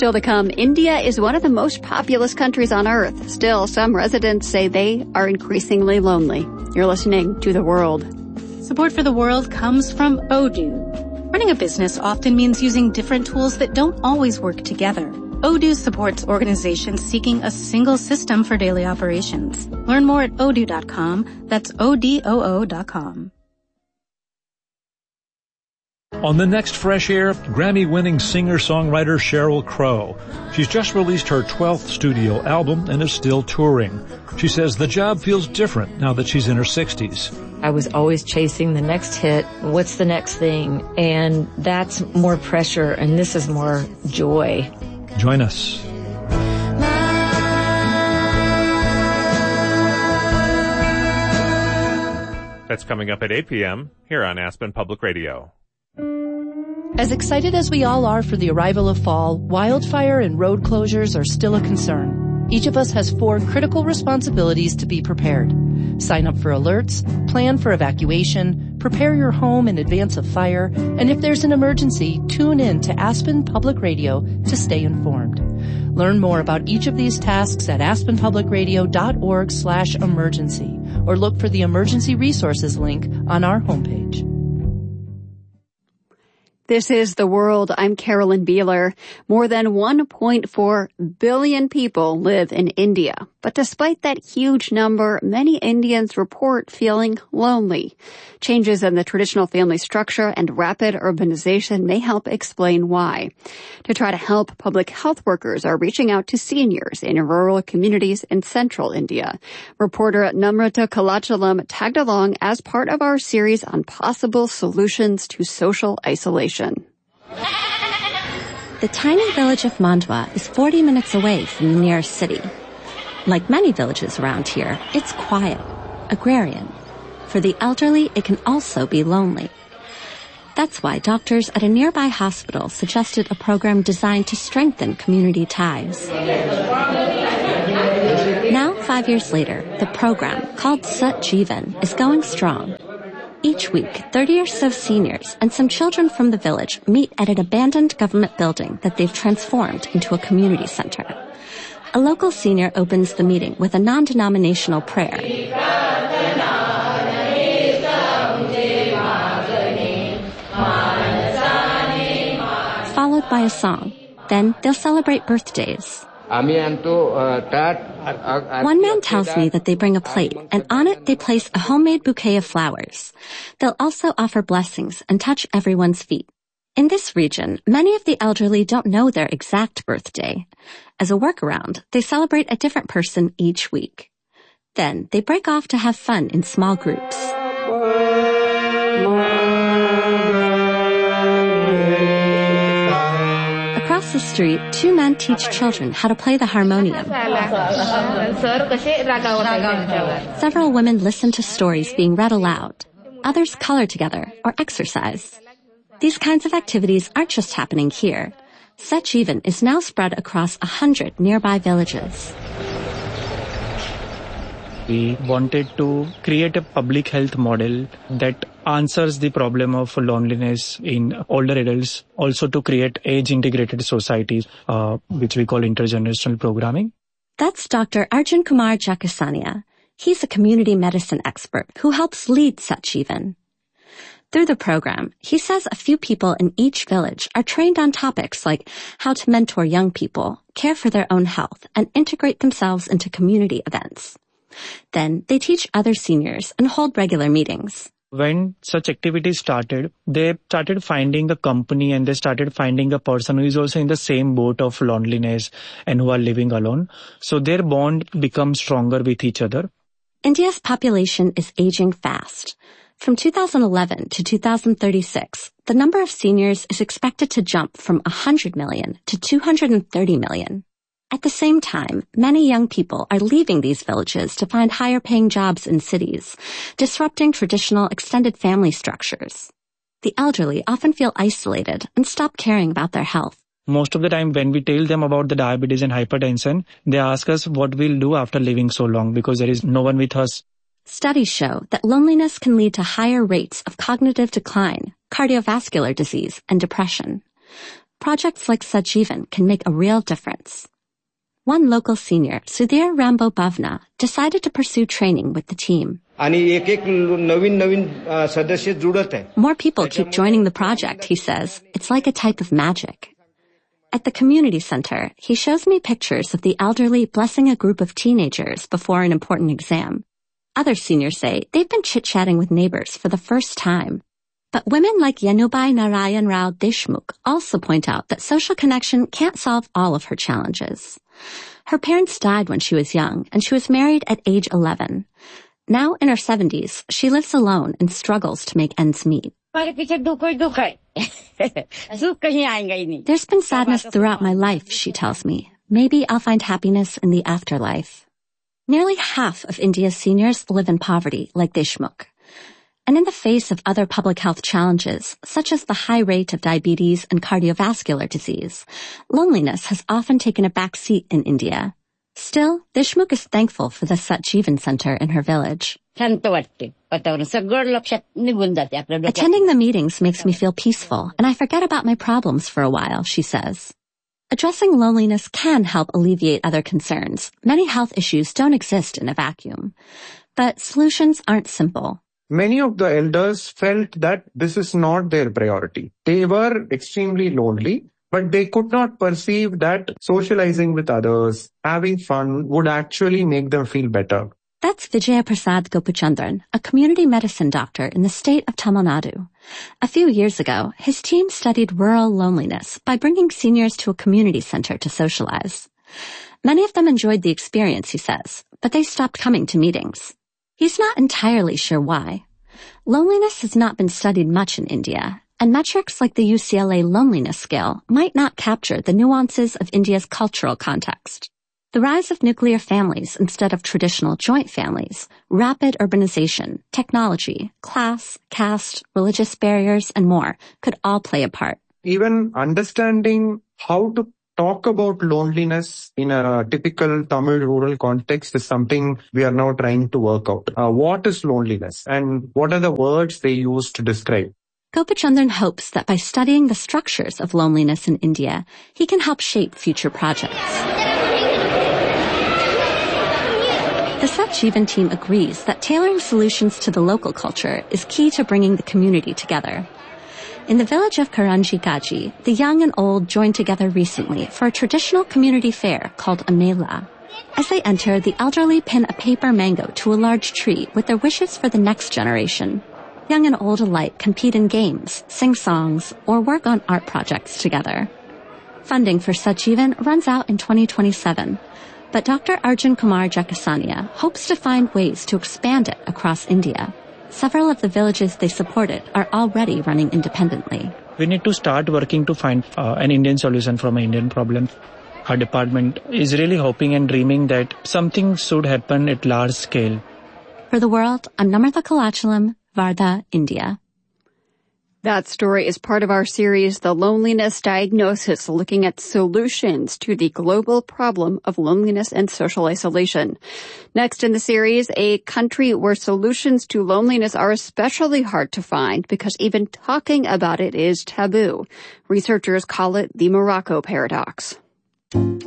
Still to come, India is one of the most populous countries on Earth. Still, some residents say they are increasingly lonely. You're listening to The World. Support for The World comes from Odoo. Running a business often means using different tools that don't always work together. Odoo supports organizations seeking a single system for daily operations. Learn more at odoo.com. That's ODOO.com. On the next Fresh Air, Grammy-winning singer-songwriter Sheryl Crow. She's just released her 12th studio album and is still touring. She says the job feels different now that she's in her 60s. I was always chasing the next hit. What's the next thing? And that's more pressure, and this is more joy. Join us. That's coming up at 8 p.m. here on Aspen Public Radio. As excited as we all are for the arrival of fall, wildfire and road closures are still a concern. Each of us has 4 critical responsibilities to be prepared. Sign up for alerts, plan for evacuation, prepare your home in advance of fire, and if there's an emergency, tune in to Aspen Public Radio to stay informed. Learn more about each of these tasks at aspenpublicradio.org/emergency or look for the emergency resources link on our homepage. This is The World. I'm Carolyn Beeler. More than 1.4 billion people live in India. But despite that huge number, many Indians report feeling lonely. Changes in the traditional family structure and rapid urbanization may help explain why. To try to help, public health workers are reaching out to seniors in rural communities in central India. Reporter Namrata Kalachalam tagged along as part of our series on possible solutions to social isolation. The tiny village of Mandwa is 40 minutes away from the nearest city. Like many villages around here, it's quiet, agrarian. For the elderly, it can also be lonely. That's why doctors at a nearby hospital suggested a program designed to strengthen community ties. Now, 5 years later, the program, called Sat Jivan, is going strong. Each week, 30 or so seniors and some children from the village meet at an abandoned government building that they've transformed into a community center. A local senior opens the meeting with a non-denominational prayer, followed by a song. Then they'll celebrate birthdays. One man tells me that they bring a plate, and on it they place a homemade bouquet of flowers. They'll also offer blessings and touch everyone's feet. In this region, many of the elderly don't know their exact birthday. As a workaround, they celebrate a different person each week. Then they break off to have fun in small groups. Across the street, 2 men teach children how to play the harmonium. Several women listen to stories being read aloud. Others color together or exercise. These kinds of activities aren't just happening here. Sat Jivan is now spread across 100 nearby villages. We wanted to create a public health model that answers the problem of loneliness in older adults, also to create age-integrated societies, which we call intergenerational programming. That's Dr. Arjun Kumar Jakasania. He's a community medicine expert who helps lead Sat Jivan. Through the program, he says a few people in each village are trained on topics like how to mentor young people, care for their own health, and integrate themselves into community events. Then they teach other seniors and hold regular meetings. When such activities started, they started finding a company and they started finding a person who is also in the same boat of loneliness and who are living alone. So their bond becomes stronger with each other. India's population is aging fast. From 2011 to 2036, the number of seniors is expected to jump from 100 million to 230 million. At the same time, many young people are leaving these villages to find higher-paying jobs in cities, disrupting traditional extended family structures. The elderly often feel isolated and stop caring about their health. Most of the time when we tell them about the diabetes and hypertension, they ask us what we'll do after living so long because there is no one with us. Studies show that loneliness can lead to higher rates of cognitive decline, cardiovascular disease, and depression. projects like Sajivan can make a real difference. One local senior, Sudhir Rambo Bhavna, decided to pursue training with the team. More people keep joining the project, he says. It's like a type of magic. At the community center, he shows me pictures of the elderly blessing a group of teenagers before an important exam. Other seniors say they've been chit-chatting with neighbors for the first time. But women like Yanubai Narayan Rao Deshmukh also point out that social connection can't solve all of her challenges. Her parents died when she was young, and she was married at age 11. Now in her 70s, she lives alone and struggles to make ends meet. There's been sadness throughout my life, she tells me. Maybe I'll find happiness in the afterlife. Nearly half of India's seniors live in poverty, like Deshmukh. And in the face of other public health challenges, such as the high rate of diabetes and cardiovascular disease, loneliness has often taken a back seat in India. Still, Deshmukh is thankful for the Sajivan Center in her village. Attending the meetings makes me feel peaceful, and I forget about my problems for a while, she says. Addressing loneliness can help alleviate other concerns. Many health issues don't exist in a vacuum. But solutions aren't simple. Many of the elders felt that this is not their priority. They were extremely lonely, but they could not perceive that socializing with others, having fun, would actually make them feel better. That's Vijaya Prasad Gopichandran, a community medicine doctor in the state of Tamil Nadu. A few years ago, his team studied rural loneliness by bringing seniors to a community center to socialize. Many of them enjoyed the experience, he says, but they stopped coming to meetings. He's not entirely sure why. Loneliness has not been studied much in India, and metrics like the UCLA loneliness scale might not capture the nuances of India's cultural context. The rise of nuclear families instead of traditional joint families, rapid urbanization, technology, class, caste, religious barriers, and more could all play a part. Even understanding how to talk about loneliness in a typical Tamil rural context is something we are now trying to work out. What is loneliness and what are the words they use to describe? Gopichandran hopes that by studying the structures of loneliness in India, he can help shape future projects. The Sajivan team agrees that tailoring solutions to the local culture is key to bringing the community together. In the village of Karanji Kaji, the young and old joined together recently for a traditional community fair called a Mela. As they enter, the elderly pin a paper mango to a large tree with their wishes for the next generation. Young and old alike compete in games, sing songs, or work on art projects together. Funding for Sajivan runs out in 2027, but Dr. Arjun Kumar Jakasania hopes to find ways to expand it across India. Several of the villages they supported are already running independently. We need to start working to find an Indian solution from an Indian problem. Our department is really hoping and dreaming that something should happen at large scale. For The World, I'm Namratha Kalachalam, Varda, India. That story is part of our series, The Loneliness Diagnosis, looking at solutions to the global problem of loneliness and social isolation. Next in the series, a country where solutions to loneliness are especially hard to find because even talking about it is taboo. Researchers call it the Morocco paradox.